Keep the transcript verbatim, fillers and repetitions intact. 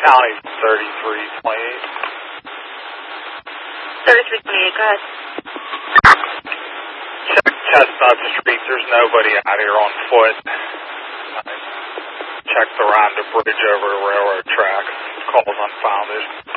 County thirty-three twenty-eight. thirty-three twenty-eight, go ahead. Check Chestnut Street. There's nobody out here on foot. I checked around the bridge over the railroad track. Call's unfounded.